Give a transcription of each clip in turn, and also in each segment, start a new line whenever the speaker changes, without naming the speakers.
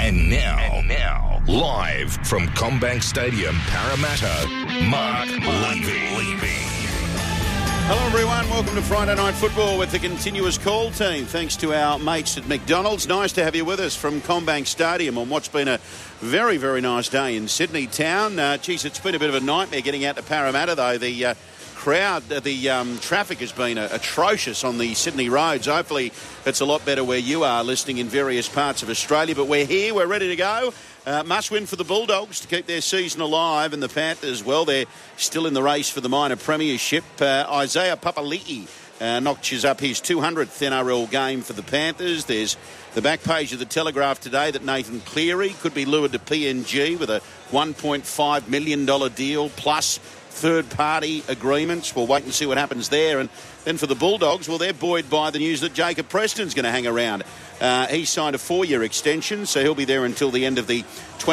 And now, live from Combank Stadium, Parramatta, Mark Levy.
Hello everyone, welcome to Friday Night Football with the continuous call team. Thanks to our mates at McDonald's. Nice to have you with us from Combank Stadium on what's been a very, very nice day in Sydney town. It's been a bit of a nightmare getting out to Parramatta though. The traffic has been atrocious on the Sydney roads. Hopefully it's a lot better where you are listening in various parts of Australia. But we're here, we're ready to go. Must win for the Bulldogs to keep their season alive, and the Panthers, well, they're still in the race for the minor premiership. Isaiah Papali'i notches up his 200th NRL game for the Panthers. There's the back page of the Telegraph today that Nathan Cleary could be lured to PNG with a $1.5 million deal plus third-party agreements. We'll wait and see what happens there. And then for the Bulldogs, well, they're buoyed by the news that Jacob Preston's going to hang around. He signed a 4-year extension, so he'll be there until the end of the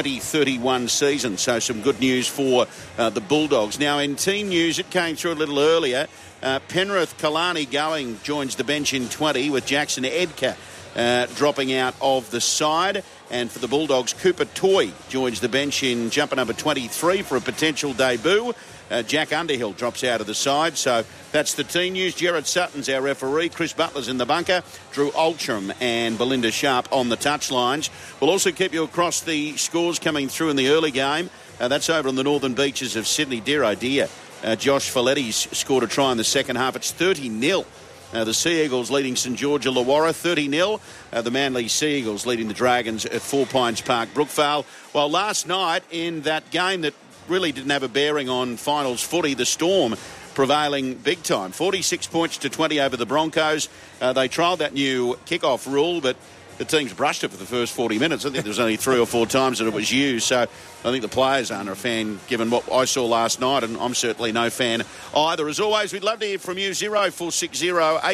2031 season. So some good news for the Bulldogs. Now, in team news, it came through a little earlier. Penrith Kalani Going joins the bench in 20 with Jackson Edgar dropping out of the side. And for the Bulldogs, Cooper Toy joins the bench in jumper number 23 for a potential debut. Jack Underhill drops out of the side. So that's the team news. Gerard Sutton's our referee. Chris Butler's in the bunker. Drew Altram and Belinda Sharp on the touchlines. We'll also keep you across the scores coming through in the early game. That's over on the northern beaches of Sydney. Dear, oh dear. Josh Folletti's scored a try in the second half. It's 30-0. The Sea Eagles leading St George Illawarra 30-0. The Manly Sea Eagles leading the Dragons at 4 Pines Park, Brookvale. Well, last night in that game that really didn't have a bearing on finals footy, the Storm prevailing big time. 46 points to 20 over the Broncos. They trialled that new kickoff rule, but the teams brushed it for the first 40 minutes. I think there was only 3 or 4 times that it was used. So I think the players aren't a fan, given what I saw last night, and I'm certainly no fan either. As always, we'd love to hear from you, 0460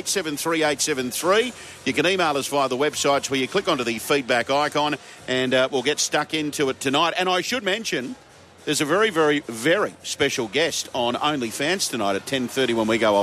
873 873. You can email us via the websites where you click onto the feedback icon, and we'll get stuck into it tonight. And I should mention, there's a very, very, very special guest on OnlyFans tonight at 10:30 when we go off